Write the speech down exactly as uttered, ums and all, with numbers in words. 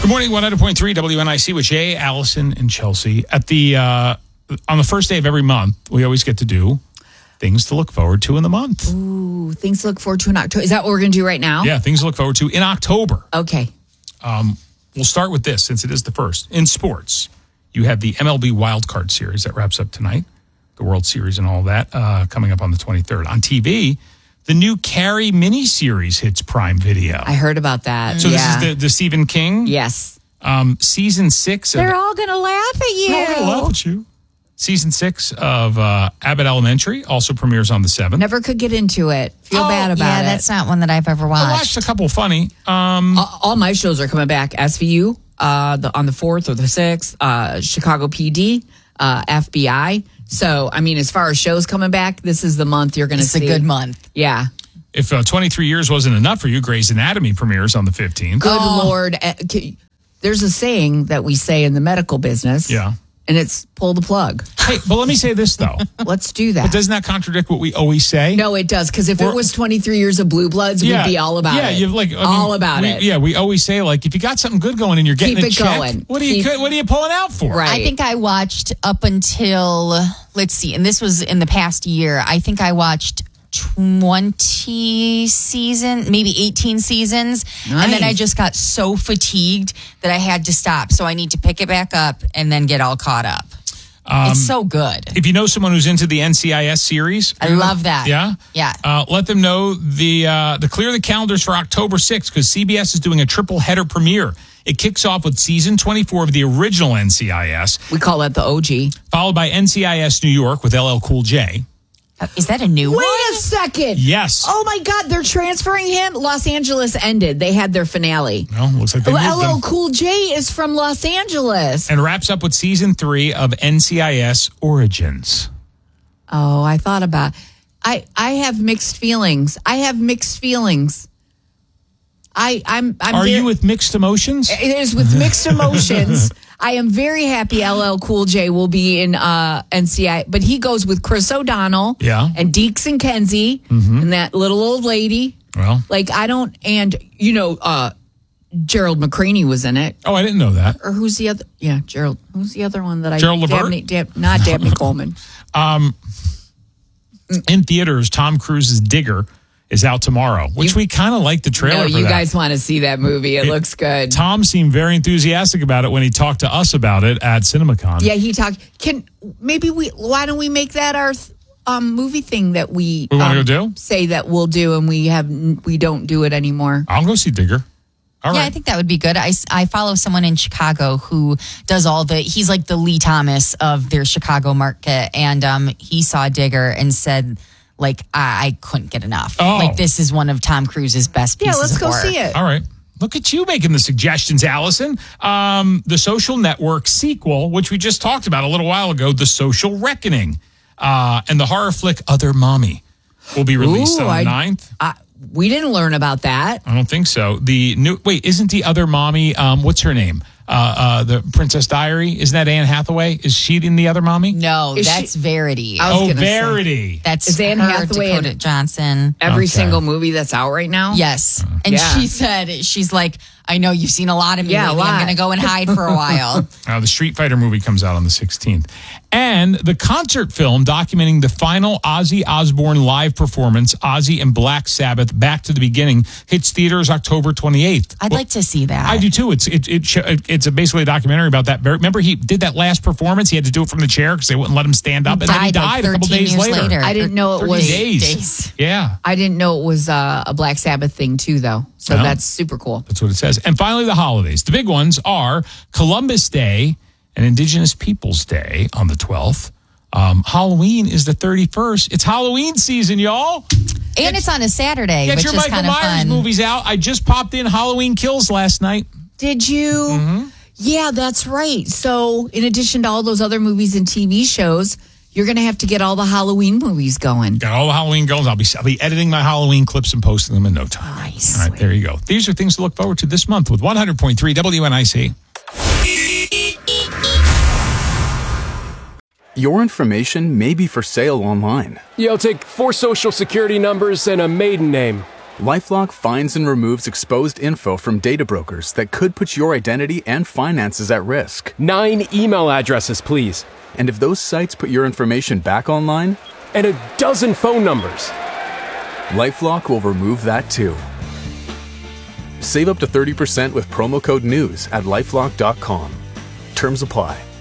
Good morning, one hundred point three W N I C with Jay, Allison, and Chelsea. At the uh, on the first day of every month, we always get to do things to look forward to in the month. Ooh, things to look forward to in October. Is that what we're going to do right now? Yeah, things to look forward to in October. Okay. Um, we'll start with this since it is the first. In sports, you have the M L B Wild Card Series that wraps up tonight, the World Series and all that, uh, coming up on the twenty-third. On T V, the new Carrie miniseries hits Prime Video. I heard about that. So yeah. this is the, the Stephen King? Yes. Um, season six. They're of, all going to laugh at you. They're all going to laugh at you. Season six of uh, Abbott Elementary also premieres on the seventh. Never could get into it. Feel oh, bad about yeah, it. Yeah, that's not one that I've ever watched. I watched a couple funny. Um, all, all my shows are coming back. S V U uh, the, on the fourth or the sixth. Uh, Chicago P D, uh, F B I. So, I mean, as far as shows coming back, this is the month you're going to see. It's a good month. Yeah. If uh, twenty-three years wasn't enough for you, Grey's Anatomy premieres on the fifteenth. Good Oh. Lord. Uh, c- There's a saying that we say in the medical business. Yeah. And it's pull the plug. Hey, but let me say this, though. Let's do that. But doesn't that contradict what we always say? No, it does. Because if We're- it was twenty-three years of Blue Bloods, Yeah. we'd be all about yeah, it. you've like I mean, all about we, it. Yeah, we always say, like, if you got something good going and you're getting Keep a it check, going. what are you Keep- what are you pulling out for? Right. I think I watched up until, let's see, and this was in the past year. I think I watched twenty seasons, maybe eighteen seasons. And then I Nice. just got so fatigued that I had to stop. So I need to pick it back up and then get all caught up. Um, it's so good. If you know someone who's into the N C I S series, I love that. Yeah, Yeah. Uh, let them know the uh, the clear the calendars for October sixth because C B S is doing a triple header premiere. It kicks off with season twenty-four of the original N C I S, We call that the O G. followed by N C I S New York with L L Cool J. Is that a new Wait one? a second. Yes. Oh my God, they're transferring him. Los Angeles ended. They had their finale. Well, looks like they moved L L them. Cool J is from Los Angeles. And wraps up with season three of N C I S Origins. Oh, I thought about. I I have mixed feelings. I have mixed feelings. I I'm. I'm Are very- you with mixed emotions? It is with mixed emotions. I am very happy L L Cool J will be in uh, N C I, but he goes with Chris O'Donnell, Yeah. and Deeks and Kenzie, and that little old lady. Well, Like I don't, and you know, uh, Gerald McCraney was in it, oh, I didn't know that. or who's the other? Yeah, Gerald. Who's the other one that I? Gerald Levert? Dabney, Dab, not Dabney Coleman. In theaters, Tom Cruise's Digger is out tomorrow, which we kind of like the trailer No, for you that. guys want to see that movie? It, It- looks good. Tom seemed very enthusiastic about it when he talked to us about it at CinemaCon. Yeah, he talked. Can maybe we? Why don't we make that our um, movie thing that we We wanna um, go do? Say that we'll do, and we have we don't do it anymore. I'll go see Digger. All Yeah, right. I think that would be good. I, I follow someone in Chicago who does all the, he's like the Lee Thomas of their Chicago market. And um, he saw Digger and said, like, I, I couldn't get enough. Oh. Like, this is one of Tom Cruise's best Yeah, pieces let's of go work. see it. All right. Look at you making the suggestions, Allison. Um, the Social Network sequel, which we just talked about a little while ago, The Social Reckoning, uh, and the horror flick Other Mommy will be released Ooh, on the I- ninth. Uh, we didn't learn about that. I don't think so. The new wait, isn't the Other Mommy? Um, what's her name? Uh, uh, the Princess Diary. Isn't that Anne Hathaway? Is she in the Other Mommy? No, Is that's she- Verity. I was Oh, gonna say. Verity. That's Is Anne her, Hathaway Dakota in- Johnson. Every Okay. single movie that's out right now. Yes. And Yeah. she said, she's like, I know you've seen a lot of me. Yeah, a lately. lot. I'm going to go and hide for a while. Uh, the Street Fighter movie comes out on the sixteenth. And the concert film documenting the final Ozzy Osbourne live performance, Ozzy and Black Sabbath, Back to the Beginning, hits theaters October twenty-eighth. I'd Well, like to see that. I do too. It's it, it sh- it's a basically a documentary about that. Remember, he did that last performance. He had to do it from the chair because they wouldn't let him stand up, and then he Died, like, died a couple thirteen days years later. later. I didn't know it thirty was. days. days. Yeah, I didn't know it was uh, a Black Sabbath thing too, though. So No. that's super cool. that's what it says. And finally, the holidays. The big ones are Columbus Day and Indigenous Peoples Day on the twelfth. Um, Halloween is the thirty-first. It's Halloween season, y'all. And it's on a Saturday, Get which your is Michael kind of Myers fun. movies out. I just popped in Halloween Kills last night. Did you? Mm-hmm. Yeah, that's right. So, in addition to all those other movies and T V shows, you're going to have to get all the Halloween movies going. Got all the Halloween goals. I'll be I'll be editing my Halloween clips and posting them in no time. Nice. All right, there you go. These are things to look forward to this month with one hundred point three W N I C. Your information may be for sale online. Yeah, I'll take four social security numbers and a maiden name. LifeLock finds and removes exposed info from data brokers that could put your identity and finances at risk. Nine email addresses, please. And if those sites put your information back online, and a dozen phone numbers, LifeLock will remove that too. Save up to thirty percent with promo code NEWS at lifelock dot com. Terms apply.